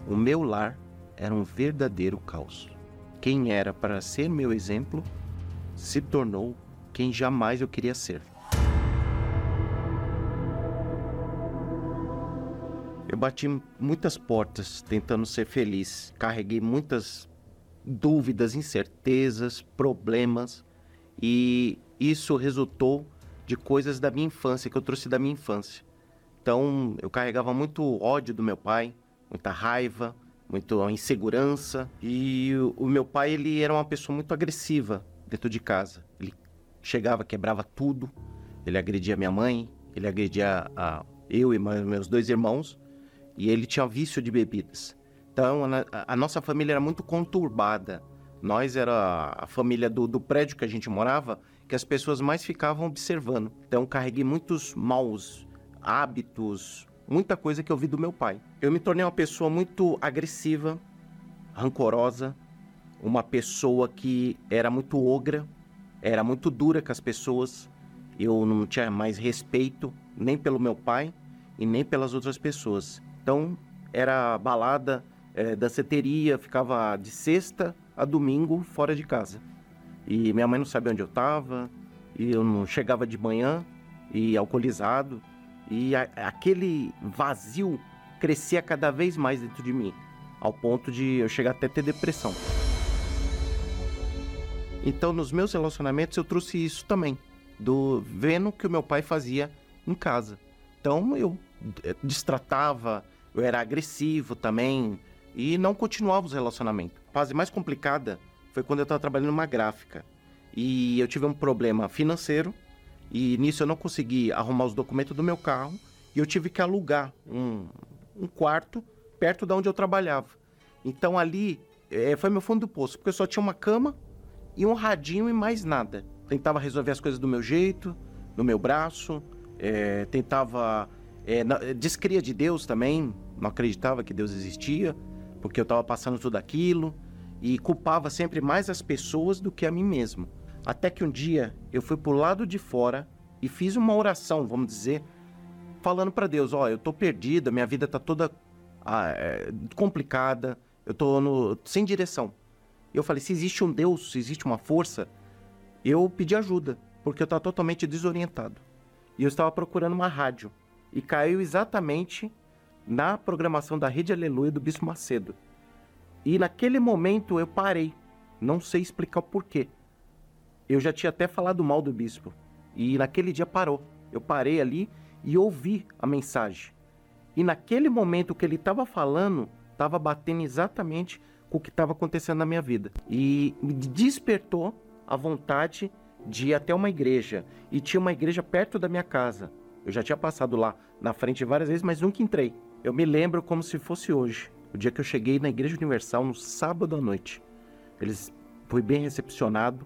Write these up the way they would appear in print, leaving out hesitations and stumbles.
O meu lar era um verdadeiro caos. Quem era para ser meu exemplo se tornou quem jamais eu queria ser. Eu bati muitas portas tentando ser feliz, carreguei muitas dúvidas, incertezas, problemas, e isso resultou de coisas da minha infância, que eu trouxe da minha infância. Então, eu carregava muito ódio do meu pai, muita raiva, muita insegurança, e o meu pai, ele era uma pessoa muito agressiva dentro de casa. Ele chegava, quebrava tudo, ele agredia minha mãe, ele agredia eu e meus 2 irmãos, e ele tinha vício de bebidas. Então, a nossa família era muito conturbada. Nós era a família do prédio que a gente morava, que as pessoas mais ficavam observando. Então, carreguei muitos maus hábitos, muita coisa que eu vi do meu pai. Eu me tornei uma pessoa muito agressiva, rancorosa, uma pessoa que era muito ogra, era muito dura com as pessoas. Eu não tinha mais respeito nem pelo meu pai e nem pelas outras pessoas. Então, era balada, danceteria, ficava de sexta a domingo fora de casa. E minha mãe não sabia onde eu estava, e eu não chegava de manhã, e alcoolizado. E aquele vazio crescia cada vez mais dentro de mim, ao ponto de eu chegar até a ter depressão. Então, nos meus relacionamentos, eu trouxe isso também, vendo o que o meu pai fazia em casa. Então, eu destratava, eu era agressivo também, e não continuava os relacionamentos. A fase mais complicada foi quando eu estava trabalhando numa gráfica, e eu tive um problema financeiro, e nisso eu não consegui arrumar os documentos do meu carro, e eu tive que alugar um quarto perto de onde eu trabalhava. Então ali foi meu fundo do poço, porque eu só tinha uma cama e um radinho e mais nada. Tentava resolver as coisas do meu jeito, no meu braço, descria de Deus também, não acreditava que Deus existia, porque eu estava passando tudo aquilo, e culpava sempre mais as pessoas do que a mim mesmo. Até que um dia eu fui pro lado de fora e fiz uma oração, vamos dizer, falando para Deus, eu tô perdido, minha vida tá toda complicada, eu tô sem direção. E eu falei, se existe um Deus, se existe uma força, eu pedi ajuda, porque eu estava totalmente desorientado. E eu estava procurando uma rádio, e caiu exatamente na programação da Rede Aleluia do Bispo Macedo. E naquele momento eu parei, não sei explicar o porquê. Eu já tinha até falado mal do bispo, e naquele dia parou. Eu parei ali e ouvi a mensagem. E naquele momento o que ele estava falando, estava batendo exatamente com o que estava acontecendo na minha vida. E me despertou a vontade de ir até uma igreja. E tinha uma igreja perto da minha casa. Eu já tinha passado lá na frente várias vezes, mas nunca entrei. Eu me lembro como se fosse hoje, o dia que eu cheguei na Igreja Universal, no sábado à noite. Fui bem recepcionado.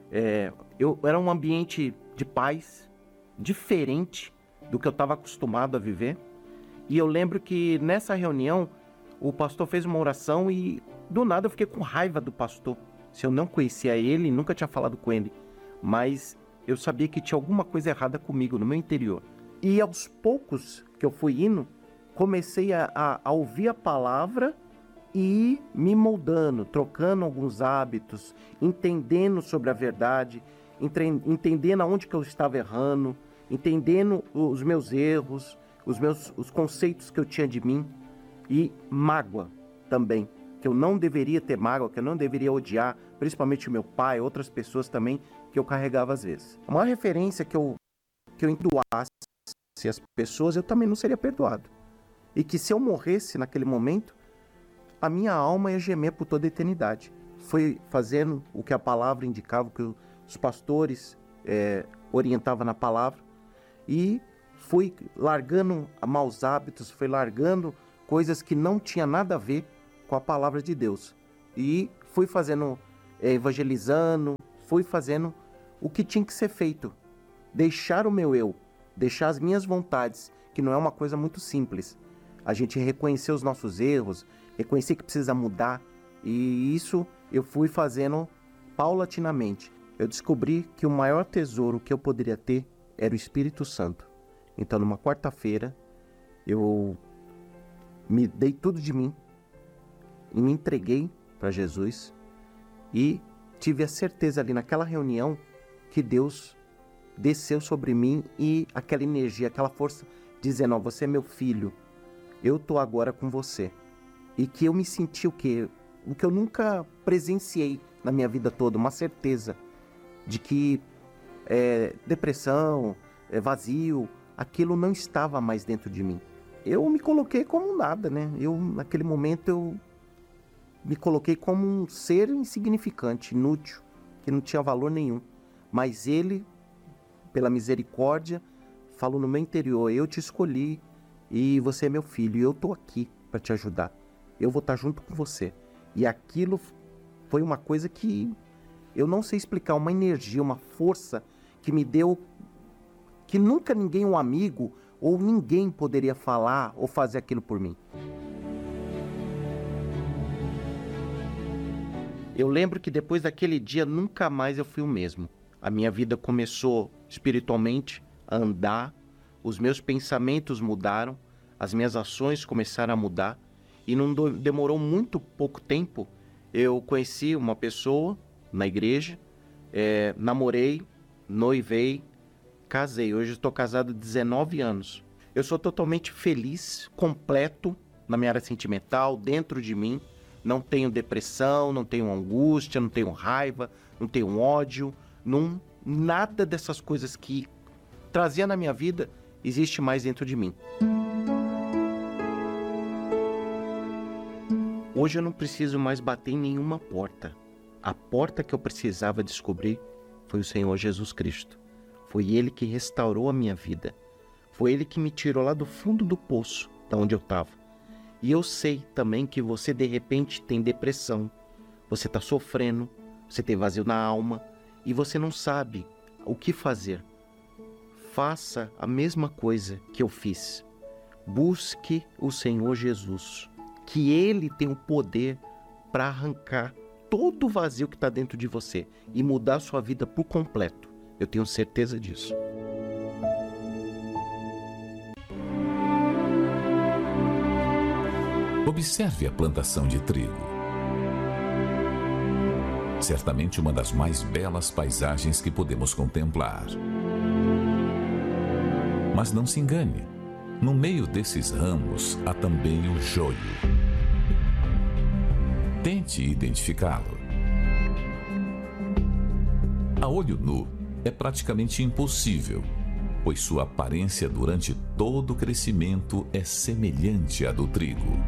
Era um ambiente de paz, diferente do que eu estava acostumado a viver. E eu lembro que nessa reunião, o pastor fez uma oração e do nada eu fiquei com raiva do pastor. Se eu não conhecia ele, nunca tinha falado com ele, mas eu sabia que tinha alguma coisa errada comigo, no meu interior. E aos poucos que eu fui indo, comecei a ouvir a palavra e me moldando, trocando alguns hábitos, entendendo sobre a verdade, entendendo aonde que eu estava errando, entendendo os meus erros, os conceitos que eu tinha de mim, e mágoa também, que eu não deveria ter mágoa, que eu não deveria odiar, principalmente o meu pai, outras pessoas também, que eu carregava às vezes. A maior referência que eu perdoasse as pessoas, eu também não seria perdoado. E que se eu morresse naquele momento, a minha alma ia gemer por toda a eternidade. Foi fazendo o que a palavra indicava, o que os pastores orientavam na palavra, e fui largando maus hábitos, fui largando coisas que não tinha nada a ver com a palavra de Deus. E fui fazendo, evangelizando, fui fazendo o que tinha que ser feito. Deixar o meu eu, deixar as minhas vontades, que não é uma coisa muito simples. A gente reconhecer os nossos erros, reconhecer que precisa mudar. E isso eu fui fazendo paulatinamente. Eu descobri que o maior tesouro que eu poderia ter era o Espírito Santo. Então, numa quarta-feira, eu me dei tudo de mim, e me entreguei para Jesus e tive a certeza ali naquela reunião que Deus desceu sobre mim e aquela energia, aquela força dizendo, ó, você é meu filho, eu tô agora com você. E que eu me senti o que eu nunca presenciei na minha vida toda, uma certeza de que depressão, vazio, aquilo não estava mais dentro de mim. Eu me coloquei como nada, né? Naquele momento, eu me coloquei como um ser insignificante, inútil, que não tinha valor nenhum. Mas Ele, pela misericórdia, falou no meu interior, eu te escolhi e você é meu filho, e eu tô aqui para te ajudar. Eu vou estar junto com você. E aquilo foi uma coisa que eu não sei explicar, uma energia, uma força que me deu, que nunca ninguém, um amigo ou ninguém poderia falar ou fazer aquilo por mim. Eu lembro que depois daquele dia nunca mais eu fui o mesmo. A minha vida começou espiritualmente a andar, os meus pensamentos mudaram, as minhas ações começaram a mudar e não demorou muito pouco tempo. Eu conheci uma pessoa na igreja, namorei, noivei, casei. Hoje estou casado há 19 anos. Eu sou totalmente feliz, completo na minha área sentimental, dentro de mim. Não tenho depressão, não tenho angústia, não tenho raiva, não tenho ódio. Nada dessas coisas que trazia na minha vida existe mais dentro de mim. Hoje eu não preciso mais bater em nenhuma porta. A porta que eu precisava descobrir foi o Senhor Jesus Cristo. Foi Ele que restaurou a minha vida. Foi Ele que me tirou lá do fundo do poço, da onde eu estava. E eu sei também que você de repente tem depressão, você está sofrendo, você tem vazio na alma e você não sabe o que fazer. Faça a mesma coisa que eu fiz. Busque o Senhor Jesus, que Ele tem o poder para arrancar todo o vazio que está dentro de você e mudar a sua vida por completo. Eu tenho certeza disso. Observe a plantação de trigo. Certamente uma das mais belas paisagens que podemos contemplar. Mas não se engane, no meio desses ramos há também o joio. Tente identificá-lo. A olho nu é praticamente impossível, pois sua aparência durante todo o crescimento é semelhante à do trigo.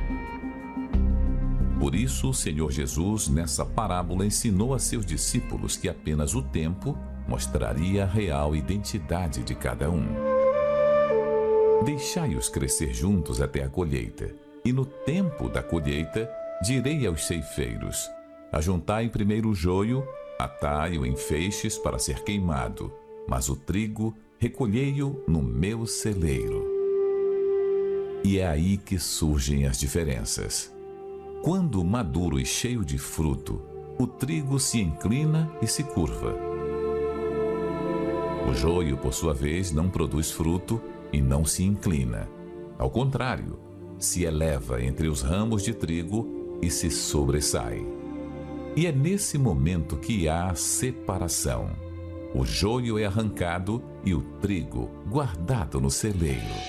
Por isso, o Senhor Jesus, nessa parábola, ensinou a seus discípulos que apenas o tempo mostraria a real identidade de cada um. Deixai-os crescer juntos até a colheita, e no tempo da colheita, direi aos ceifeiros: ajuntai primeiro o joio, atai-o em feixes para ser queimado, mas o trigo recolhei-o no meu celeiro. E é aí que surgem as diferenças. Quando maduro e cheio de fruto, o trigo se inclina e se curva. O joio, por sua vez, não produz fruto e não se inclina. Ao contrário, se eleva entre os ramos de trigo e se sobressai. E é nesse momento que há separação. O joio é arrancado e o trigo guardado no celeiro.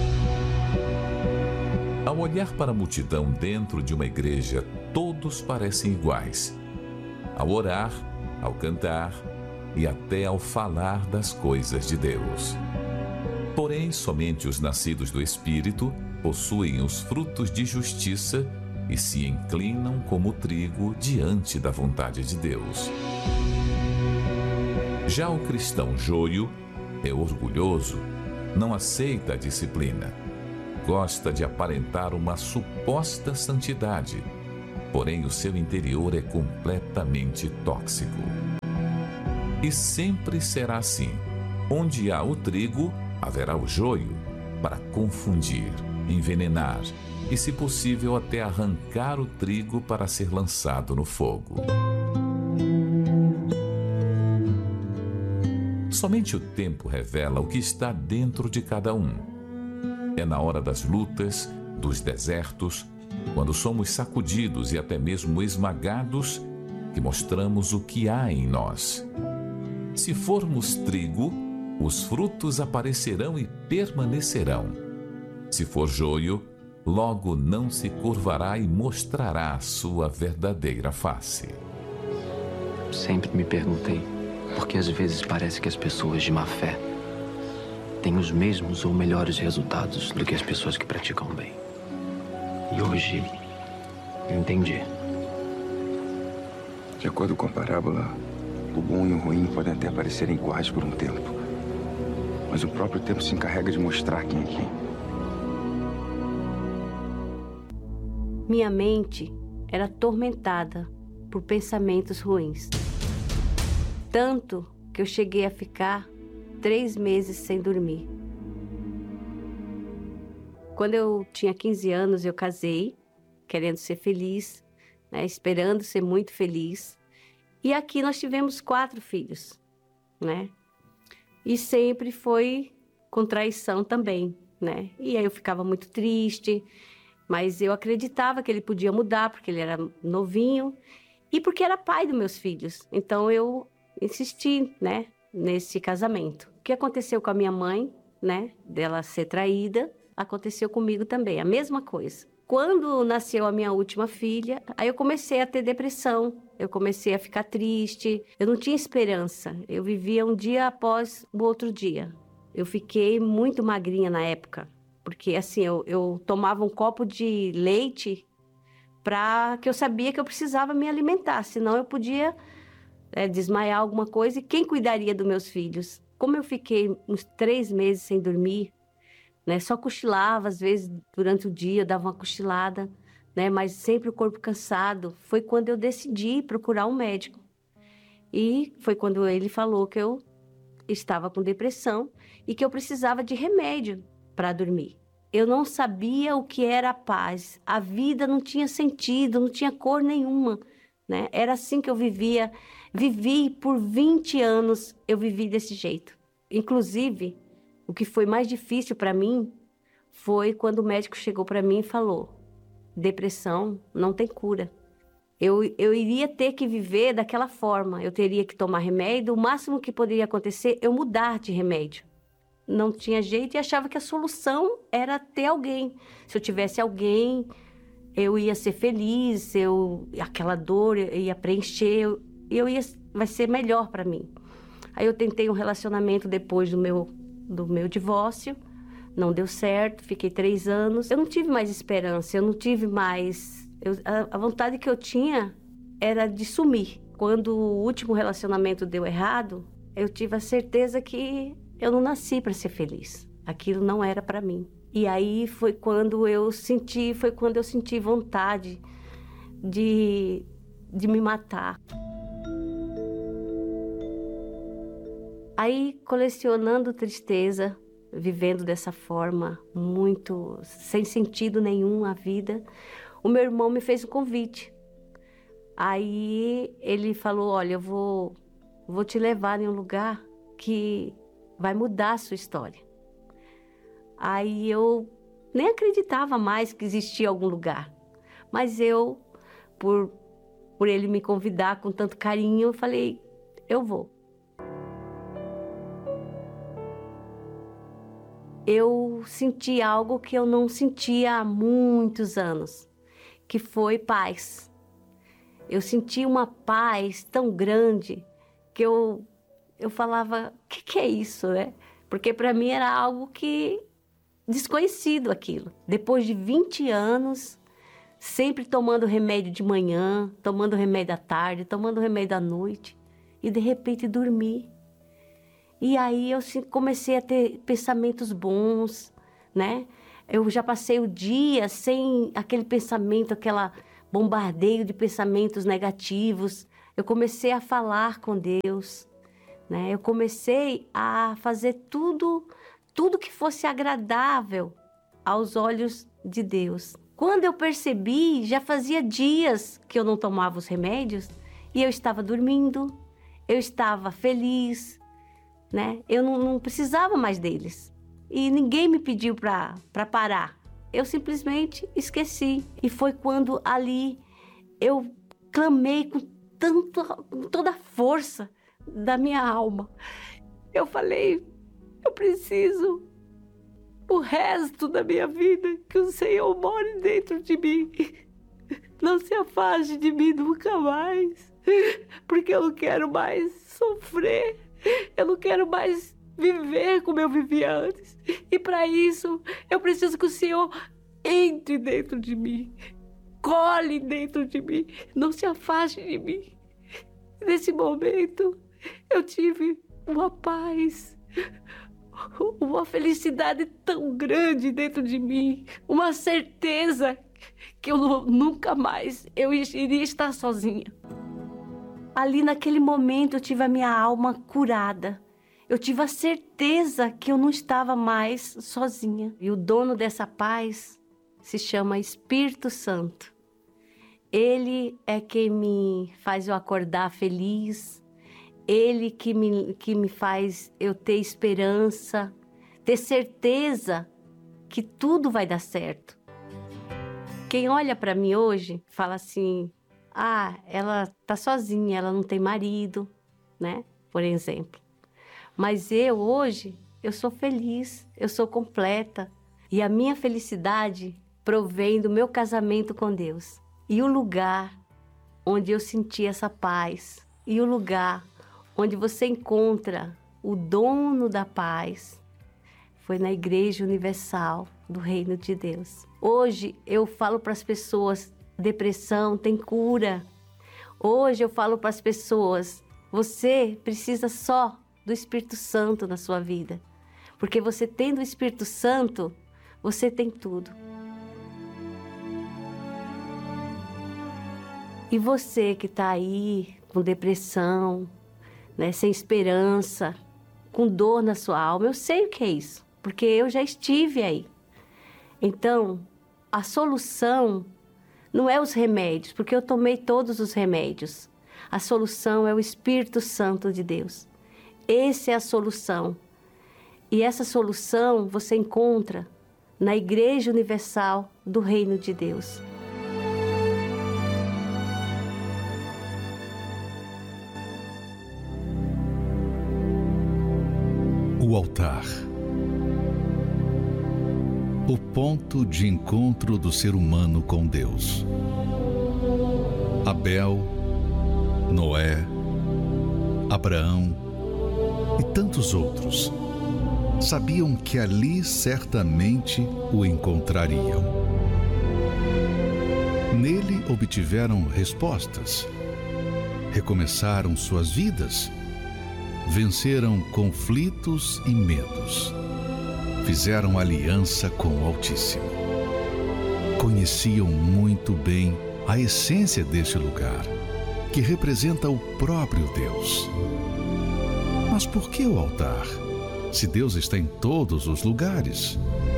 Ao olhar para a multidão dentro de uma igreja, todos parecem iguais. Ao orar, ao cantar e até ao falar das coisas de Deus. Porém, somente os nascidos do Espírito possuem os frutos de justiça e se inclinam como trigo diante da vontade de Deus. Já o cristão joio é orgulhoso, não aceita a disciplina. Gosta de aparentar uma suposta santidade, porém o seu interior é completamente tóxico. E sempre será assim. Onde há o trigo, haverá o joio, para confundir, envenenar e, se possível, até arrancar o trigo para ser lançado no fogo. Somente o tempo revela o que está dentro de cada um. É na hora das lutas, dos desertos, quando somos sacudidos e até mesmo esmagados, que mostramos o que há em nós. Se formos trigo, os frutos aparecerão e permanecerão. Se for joio, logo não se curvará e mostrará a sua verdadeira face. Sempre me perguntei por que às vezes parece que as pessoas de má fé têm os mesmos ou melhores resultados do que as pessoas que praticam bem. E hoje eu entendi. De acordo com a parábola, o bom e o ruim podem até parecerem iguais por um tempo. Mas o próprio tempo se encarrega de mostrar quem é quem. Minha mente era atormentada por pensamentos ruins. Tanto que eu cheguei a ficar 3 meses sem dormir. Quando eu tinha 15 anos, eu casei, querendo ser feliz, né, esperando ser muito feliz. E aqui nós tivemos 4 filhos, né? E sempre foi com traição também, né? E aí eu ficava muito triste, mas eu acreditava que ele podia mudar, porque ele era novinho e porque era pai dos meus filhos. Então eu insisti, né, nesse casamento. O que aconteceu com a minha mãe, né, dela ser traída, aconteceu comigo também, a mesma coisa. Quando nasceu a minha última filha, aí eu comecei a ter depressão, eu comecei a ficar triste, eu não tinha esperança, eu vivia um dia após o outro dia. Eu fiquei muito magrinha na época, porque assim, eu tomava um copo de leite que eu sabia que eu precisava me alimentar, senão eu podia desmaiar alguma coisa, e quem cuidaria dos meus filhos? Como eu fiquei uns 3 meses sem dormir, né, só cochilava, às vezes durante o dia eu dava uma cochilada, né, mas sempre o corpo cansado, foi quando eu decidi procurar um médico. E foi quando ele falou que eu estava com depressão e que eu precisava de remédio para dormir. Eu não sabia o que era a paz, a vida não tinha sentido, não tinha cor nenhuma, né? Era assim que eu vivi por 20 anos, eu vivi desse jeito. Inclusive, o que foi mais difícil para mim foi quando o médico chegou para mim e falou: depressão não tem cura. Eu iria ter que viver daquela forma, eu teria que tomar remédio, o máximo que poderia acontecer é eu mudar de remédio. Não tinha jeito e achava que a solução era ter alguém. Se eu tivesse alguém, eu ia ser feliz, aquela dor ia preencher, vai ser melhor para mim. Aí eu tentei um relacionamento depois do meu divórcio, não deu certo, fiquei 3 anos. Eu não tive mais esperança, eu não tive mais... a vontade que eu tinha era de sumir. Quando o último relacionamento deu errado, eu tive a certeza que eu não nasci para ser feliz. Aquilo não era para mim. E aí foi quando eu senti vontade de me matar. Aí, colecionando tristeza, vivendo dessa forma, muito sem sentido nenhum a vida, o meu irmão me fez um convite. Aí ele falou: olha, eu vou te levar em um lugar que vai mudar a sua história. Aí eu nem acreditava mais que existia algum lugar. Mas eu, por ele me convidar com tanto carinho, eu falei: eu vou. Eu senti algo que eu não sentia há muitos anos, que foi paz. Eu senti uma paz tão grande que eu falava: o que é isso, né? Porque para mim era algo que desconhecido aquilo. Depois de 20 anos, sempre tomando remédio de manhã, tomando remédio à tarde, tomando remédio à noite, e de repente dormir. E aí eu comecei a ter pensamentos bons, né? Eu já passei o dia sem aquele pensamento, aquela bombardeio de pensamentos negativos. Eu comecei a falar com Deus, né? Eu comecei a fazer tudo que fosse agradável aos olhos de Deus. Quando eu percebi, já fazia dias que eu não tomava os remédios e eu estava dormindo, eu estava feliz, né? Eu não precisava mais deles. E ninguém me pediu para parar. eu simplesmente esqueci. E foi quando ali eu clamei com toda a força da minha alma. Eu falei, eu preciso, o resto da minha vida, que o Senhor more dentro de mim. Não se afaste de mim nunca mais, porque eu não quero mais sofrer, eu não quero mais viver como eu vivia antes. E para isso, eu preciso que o Senhor entre dentro de mim, cole dentro de mim, não se afaste de mim. Nesse momento, eu tive uma paz, uma felicidade tão grande dentro de mim, uma certeza que eu nunca mais eu iria estar sozinha. Ali naquele momento eu tive a minha alma curada. Eu tive a certeza que eu não estava mais sozinha. E o dono dessa paz se chama Espírito Santo. Ele é quem me faz eu acordar feliz. Ele que me faz eu ter esperança, ter certeza que tudo vai dar certo. Quem olha para mim hoje fala assim, ela tá sozinha, ela não tem marido, né? Por exemplo. Mas hoje, eu sou feliz, eu sou completa. E a minha felicidade provém do meu casamento com Deus. E o lugar onde eu senti essa paz, e o lugar onde você encontra o dono da paz, foi na Igreja Universal do Reino de Deus. Hoje eu falo para as pessoas, depressão tem cura. Hoje eu falo para as pessoas, você precisa só do Espírito Santo na sua vida. Porque você tendo o Espírito Santo, você tem tudo. E você que está aí com depressão, né, sem esperança, com dor na sua alma, eu sei o que é isso, porque eu já estive aí. Então, a solução não é os remédios, porque eu tomei todos os remédios. A solução é o Espírito Santo de Deus. Essa é a solução. E essa solução você encontra na Igreja Universal do Reino de Deus. O altar. O ponto de encontro do ser humano com Deus. Abel, Noé, Abraão e tantos outros sabiam que ali certamente o encontrariam. Nele obtiveram respostas, recomeçaram suas vidas, venceram conflitos e medos, fizeram aliança com o Altíssimo. Conheciam muito bem a essência deste lugar, que representa o próprio Deus. Mas por que o altar, se Deus está em todos os lugares?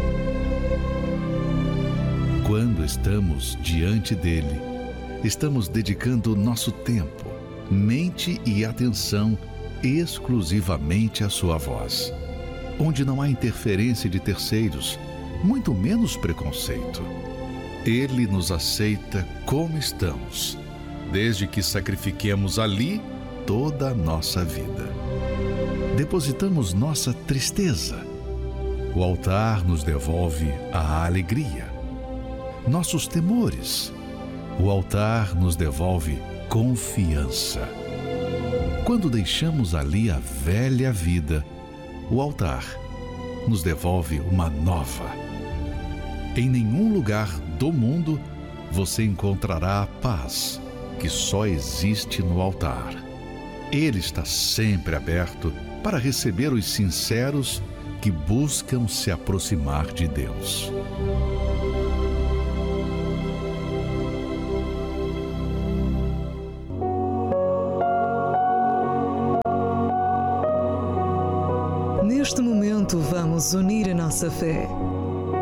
Quando estamos diante dele, estamos dedicando nosso tempo, mente e atenção exclusivamente à sua voz, onde não há interferência de terceiros, muito menos preconceito. Ele nos aceita como estamos, desde que sacrifiquemos ali toda a nossa vida. Depositamos nossa tristeza. O altar nos devolve a alegria. Nossos temores. O altar nos devolve confiança. Quando deixamos ali a velha vida, o altar nos devolve uma nova. Em nenhum lugar do mundo você encontrará a paz que só existe no altar. Ele está sempre aberto para receber os sinceros que buscam se aproximar de Deus. Neste momento, vamos unir a nossa fé